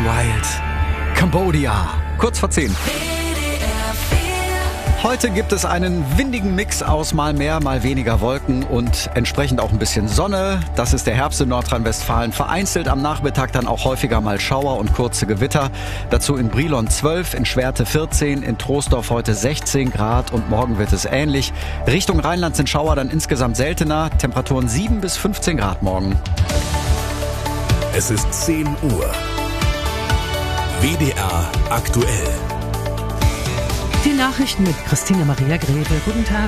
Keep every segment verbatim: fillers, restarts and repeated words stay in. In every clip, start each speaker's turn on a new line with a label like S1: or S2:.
S1: Wild. Cambodia. Kurz vor zehn. Heute gibt es einen windigen Mix aus mal mehr, mal weniger Wolken und entsprechend auch ein bisschen Sonne. Das ist der Herbst in Nordrhein-Westfalen. Vereinzelt am Nachmittag dann auch häufiger mal Schauer und kurze Gewitter. Dazu in Brilon zwölf, in Schwerte vierzehn, in Troisdorf heute sechzehn Grad und morgen wird es ähnlich. Richtung Rheinland sind Schauer dann insgesamt seltener. Temperaturen sieben bis fünfzehn Grad morgen.
S2: Es ist zehn Uhr. W D R aktuell.
S3: Die Nachrichten mit Christine Maria Greve. Guten Tag.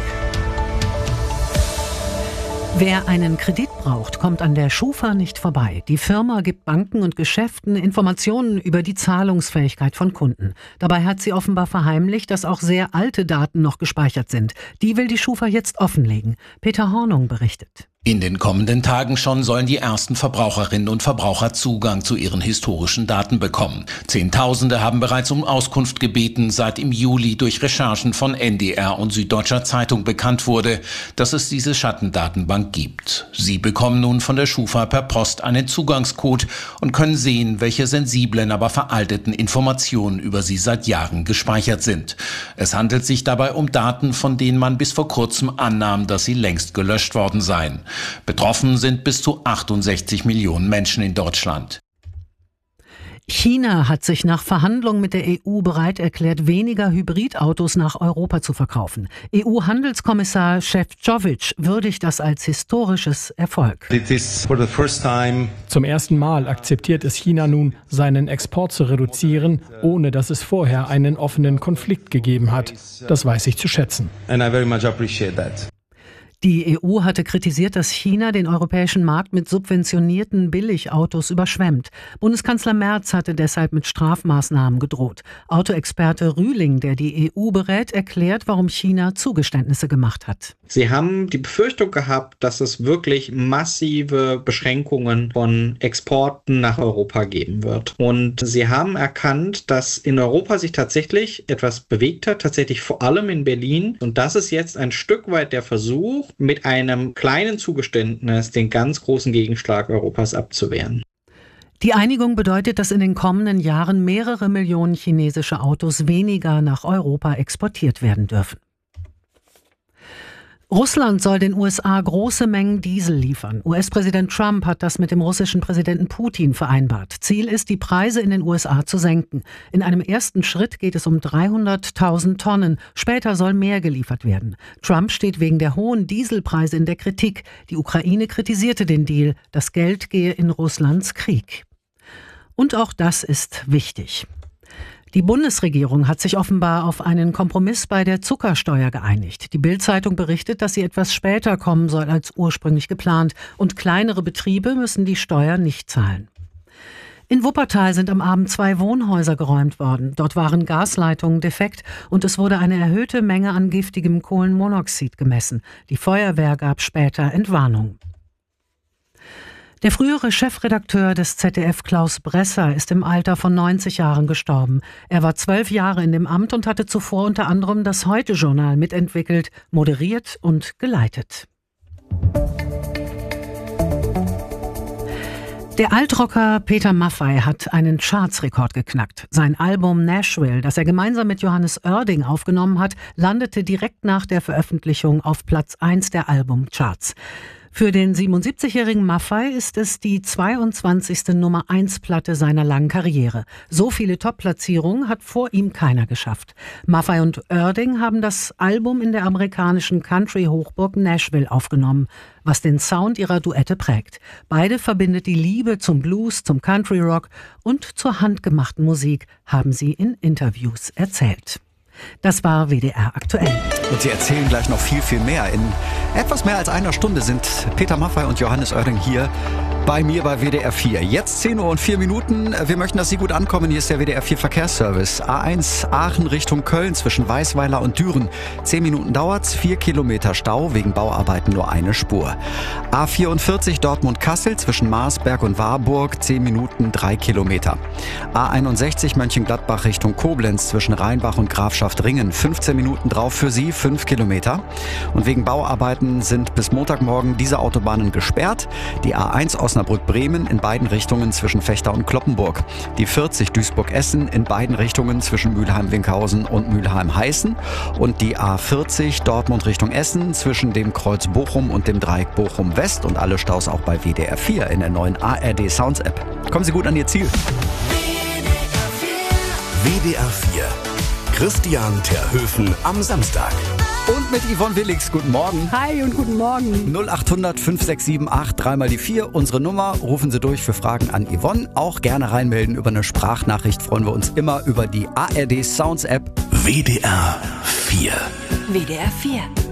S3: Wer einen Kredit braucht, kommt an der Schufa nicht vorbei. Die Firma gibt Banken und Geschäften Informationen über die Zahlungsfähigkeit von Kunden. Dabei hat sie offenbar verheimlicht, dass auch sehr alte Daten noch gespeichert sind. Die will die Schufa jetzt offenlegen. Peter Hornung berichtet.
S4: In den kommenden Tagen schon sollen die ersten Verbraucherinnen und Verbraucher Zugang zu ihren historischen Daten bekommen. Zehntausende haben bereits um Auskunft gebeten, seit im Juli durch Recherchen von N D R und Süddeutscher Zeitung bekannt wurde, dass es diese Schattendatenbank gibt. Sie bekommen nun von der Schufa per Post einen Zugangscode und können sehen, welche sensiblen, aber veralteten Informationen über sie seit Jahren gespeichert sind. Es handelt sich dabei um Daten, von denen man bis vor kurzem annahm, dass sie längst gelöscht worden seien. Betroffen sind bis zu achtundsechzig Millionen Menschen in Deutschland.
S3: China hat sich nach Verhandlungen mit der E U bereit erklärt, weniger Hybridautos nach Europa zu verkaufen. E U-Handelskommissar Šefčovič würdigt das als historisches Erfolg.
S5: Zum ersten Mal akzeptiert es China nun, seinen Export zu reduzieren, ohne dass es vorher einen offenen Konflikt gegeben hat. Das weiß ich zu schätzen.
S3: Die E U hatte kritisiert, dass China den europäischen Markt mit subventionierten Billigautos überschwemmt. Bundeskanzler Merz hatte deshalb mit Strafmaßnahmen gedroht. Autoexperte Rühling, der die E U berät, erklärt, warum China Zugeständnisse gemacht hat.
S6: Sie haben die Befürchtung gehabt, dass es wirklich massive Beschränkungen von Exporten nach Europa geben wird. Und sie haben erkannt, dass in Europa sich tatsächlich etwas bewegt hat, tatsächlich vor allem in Berlin. Und das ist jetzt ein Stück weit der Versuch, mit einem kleinen Zugeständnis den ganz großen Gegenschlag Europas abzuwehren.
S3: Die Einigung bedeutet, dass in den kommenden Jahren mehrere Millionen chinesische Autos weniger nach Europa exportiert werden dürfen. Russland soll den U S A große Mengen Diesel liefern. U S-Präsident Trump hat das mit dem russischen Präsidenten Putin vereinbart. Ziel ist, die Preise in den U S A zu senken. In einem ersten Schritt geht es um dreihunderttausend Tonnen. Später soll mehr geliefert werden. Trump steht wegen der hohen Dieselpreise in der Kritik. Die Ukraine kritisierte den Deal. Das Geld gehe in Russlands Krieg. Und auch das ist wichtig. Die Bundesregierung hat sich offenbar auf einen Kompromiss bei der Zuckersteuer geeinigt. Die Bild-Zeitung berichtet, dass sie etwas später kommen soll als ursprünglich geplant und kleinere Betriebe müssen die Steuer nicht zahlen. In Wuppertal sind am Abend zwei Wohnhäuser geräumt worden. Dort waren Gasleitungen defekt und es wurde eine erhöhte Menge an giftigem Kohlenmonoxid gemessen. Die Feuerwehr gab später Entwarnung. Der frühere Chefredakteur des Z D F, Klaus Bresser, ist im Alter von neunzig Jahren gestorben. Er war zwölf Jahre in dem Amt und hatte zuvor unter anderem das Heute-Journal mitentwickelt, moderiert und geleitet. Der Altrocker Peter Maffay hat einen Chartsrekord geknackt. Sein Album Nashville, das er gemeinsam mit Johannes Oerding aufgenommen hat, landete direkt nach der Veröffentlichung auf Platz eins der Albumcharts. Für den siebenundsiebzigjährigen Maffay ist es die zweiundzwanzigste Nummer eins Platte seiner langen Karriere. So viele Top-Platzierungen hat vor ihm keiner geschafft. Maffay und Oerding haben das Album in der amerikanischen Country-Hochburg Nashville aufgenommen, was den Sound ihrer Duette prägt. Beide verbindet die Liebe zum Blues, zum Country-Rock und zur handgemachten Musik, haben sie in Interviews erzählt. Das war W D R aktuell.
S1: Und sie erzählen gleich noch viel, viel mehr. In etwas mehr als einer Stunde sind Peter Maffay und Johannes Oerding hier bei mir bei W D R vier. Jetzt zehn Uhr und vier Minuten. Wir möchten, dass Sie gut ankommen. Hier ist der W D R vier Verkehrsservice. A eins Aachen Richtung Köln zwischen Weißweiler und Düren. Zehn Minuten dauert's, vier Kilometer Stau, wegen Bauarbeiten nur eine Spur. A vierundvierzig Dortmund-Kassel zwischen Marsberg und Warburg. Zehn Minuten, drei Kilometer. A einundsechzig Mönchengladbach Richtung Koblenz zwischen Rheinbach und Grafschaft Ringen. fünfzehn Minuten drauf für Sie. fünf Kilometer. Und wegen Bauarbeiten sind bis Montagmorgen diese Autobahnen gesperrt. Die A eins Osnabrück-Bremen in beiden Richtungen zwischen Vechta und Cloppenburg. Die vierzig Duisburg-Essen in beiden Richtungen zwischen Mülheim-Winkhausen und Mülheim-Heißen. Und die A vierzig Dortmund Richtung Essen zwischen dem Kreuz Bochum und dem Dreieck Bochum-West. Und alle Staus auch bei W D R vier in der neuen A R D Sounds App. Kommen Sie gut an Ihr Ziel.
S2: W D R vier. Christian Terhöfen am Samstag.
S1: Und mit Yvonne Willix, guten Morgen.
S3: Hi und guten Morgen.
S1: null acht hundert fünf sechs sieben acht, dreimal die vier, unsere Nummer. Rufen Sie durch für Fragen an Yvonne. Auch gerne reinmelden über eine Sprachnachricht. Freuen wir uns immer über die A R D Sounds App.
S2: W D R vier.
S7: W D R vier.